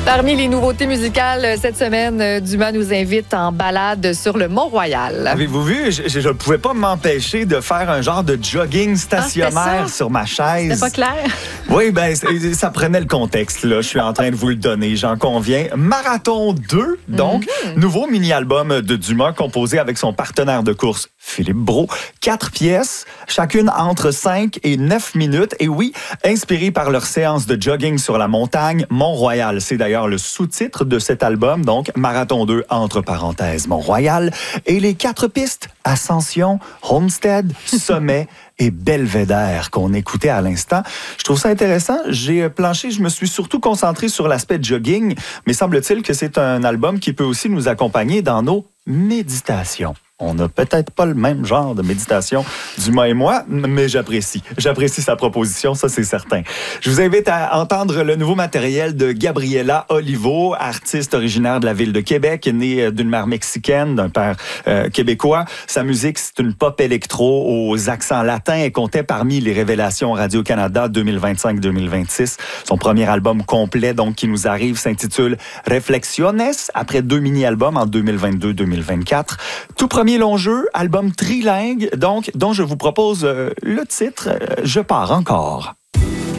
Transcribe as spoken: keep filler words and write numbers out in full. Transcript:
Parmi les nouveautés musicales cette semaine, Dumas nous invite en balade sur le Mont-Royal. Avez-vous vu? Je ne pouvais pas m'empêcher de faire un genre de jogging stationnaire ah, sur ma chaise. C'était pas clair? Oui, bien, ça prenait le contexte. Là. Je suis en train de vous le donner, j'en conviens. Marathon deux, donc, mm-hmm. nouveau mini-album de Dumas composé avec son partenaire de course, Philippe Brault. Quatre pièces, chacune entre cinq et neuf minutes. Et oui, inspiré par leur séance de jogging sur la montagne, Mont-Royal. C'est d'ailleurs le sous-titre de cet album, donc Marathon deux, entre parenthèses, Mont-Royal. Et les quatre pistes, Ascension, Homestead, Sommet et Belvédère, qu'on écoutait à l'instant. Je trouve ça intéressant. J'ai planché, je me suis surtout concentré sur l'aspect jogging, mais semble-t-il que c'est un album qui peut aussi nous accompagner dans nos méditations. On n'a peut-être pas le même genre de méditation, Dumas et moi, mais j'apprécie. J'apprécie sa proposition, ça c'est certain. Je vous invite à entendre le nouveau matériel de Gabriela Olivo, artiste originaire de la ville de Québec, née d'une mère mexicaine, d'un père euh, québécois. Sa musique, c'est une pop électro aux accents latins et comptait parmi les révélations Radio-Canada deux mille vingt-cinq deux mille vingt-six. Son premier album complet, donc, qui nous arrive, s'intitule Reflexiones, après deux mini-albums en deux mille vingt-deux deux mille vingt-quatre. Tout premier long jeu, album trilingue, donc, dont je vous propose euh, le titre euh, « Je pars encore ».